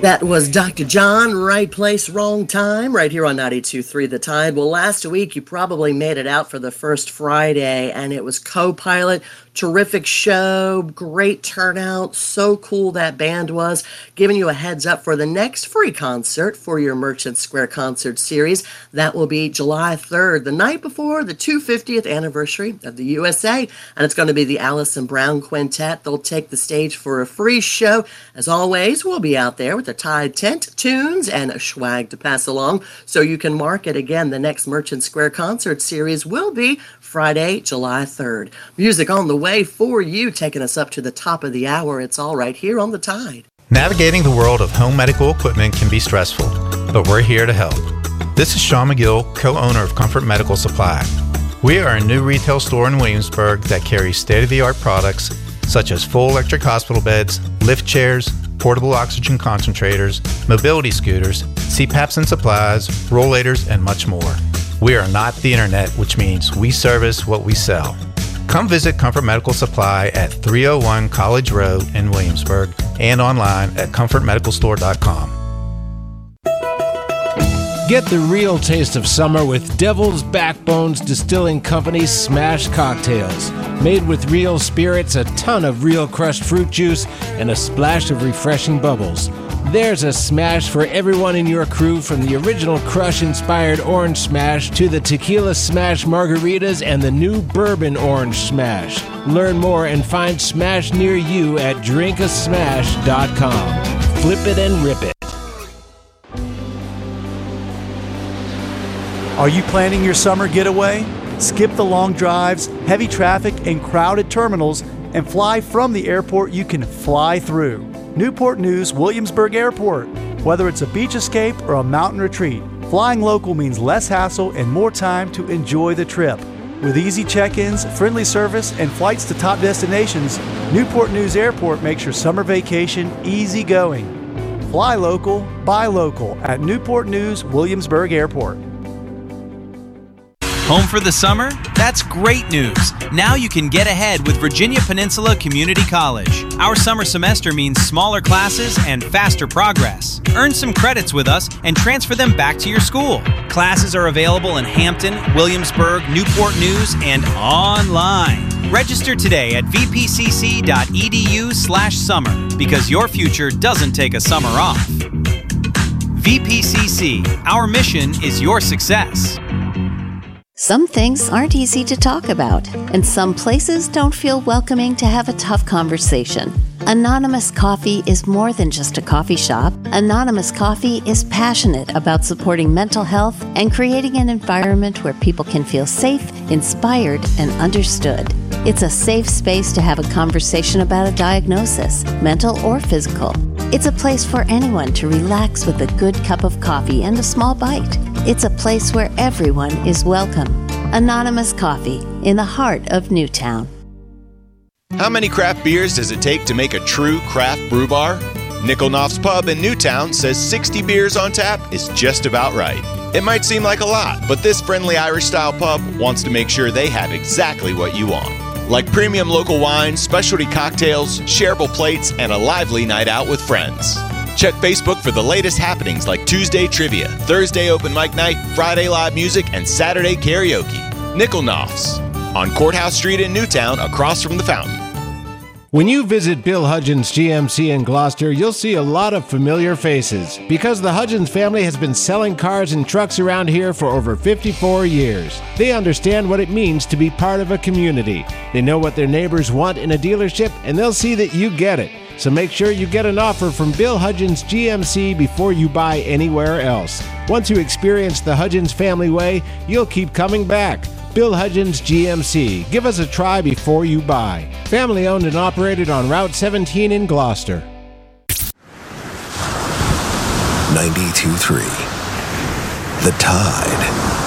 That was Dr. John, right place, wrong time, right here on 92.3 The Tide. Well, last week you probably made it out for the first Friday, and it was Co-Pilot. Terrific show, great turnout, so cool that band was. Giving you a heads up for the next free concert for your Merchant Square Concert Series. That will be July 3rd, the night before the 250th anniversary of the USA. And it's going to be the Alison Brown Quintet. They'll take the stage for a free show. As always, we'll be out there with the Tide tent, tunes, and a swag to pass along. So you can mark it again. The next Merchant Square Concert Series will be Friday, July 3rd. Music on the way for you, taking us up to the top of the hour. It's all right here on The Tide. Navigating the world of home medical equipment can be stressful, but we're here to help. This is Sean McGill, co-owner of Comfort Medical Supply. We are a new retail store in Williamsburg that carries state-of-the-art products such as full electric hospital beds, lift chairs, portable oxygen concentrators, mobility scooters, CPAPs and supplies, rollators, and much more. We are not the internet, which means we service what we sell. Come visit Comfort Medical Supply at 301 College Road in Williamsburg and online at comfortmedicalstore.com. Get the real taste of summer with Devil's Backbones Distilling Company's Smash Cocktails. Made with real spirits, a ton of real crushed fruit juice, and a splash of refreshing bubbles. There's a smash for everyone in your crew, from the original Crush-inspired Orange Smash to the Tequila Smash Margaritas and the new Bourbon Orange Smash. Learn more and find Smash near you at drinkasmash.com. Flip it and rip it. Are you planning your summer getaway? Skip the long drives, heavy traffic, and crowded terminals, and fly from the airport you can fly through. Newport News Williamsburg Airport. Whether it's a beach escape or a mountain retreat, flying local means less hassle and more time to enjoy the trip. With easy check-ins, friendly service, and flights to top destinations, Newport News Airport makes your summer vacation easy going. Fly local, buy local at Newport News Williamsburg Airport. Home for the summer? That's great news. Now you can get ahead with Virginia Peninsula Community College. Our summer semester means smaller classes and faster progress. Earn some credits with us and transfer them back to your school. Classes are available in Hampton, Williamsburg, Newport News, and online. Register today at vpcc.edu/summer because your future doesn't take a summer off. VPCC, our mission is your success. Some things aren't easy to talk about, and some places don't feel welcoming to have a tough conversation. Anonymous Coffee is more than just a coffee shop. Anonymous Coffee is passionate about supporting mental health and creating an environment where people can feel safe, inspired, and understood. It's a safe space to have a conversation about a diagnosis, mental or physical. It's a place for anyone to relax with a good cup of coffee and a small bite. It's a place where everyone is welcome. Anonymous Coffee, in the heart of Newtown. How many craft beers does it take to make a true craft brew bar? Nickel Knopf's Pub in Newtown says 60 beers on tap is just about right. It might seem like a lot, but this friendly Irish-style pub wants to make sure they have exactly what you want. Like premium local wines, specialty cocktails, shareable plates, and a lively night out with friends. Check Facebook for the latest happenings like Tuesday trivia, Thursday open mic night, Friday live music, and Saturday karaoke. Nickel Knopf's on Courthouse Street in Newtown, across from the fountain. When you visit Bill Hudgens GMC in Gloucester, you'll see a lot of familiar faces because the Hudgens family has been selling cars and trucks around here for over 54 years. They understand what it means to be part of a community. They know what their neighbors want in a dealership, and they'll see that you get it. So make sure you get an offer from Bill Hudgens GMC before you buy anywhere else. Once you experience the Hudgens family way, you'll keep coming back. Bill Hudgens GMC. Give us a try before you buy. Family owned and operated on Route 17 in Gloucester. 92.3 The Tide.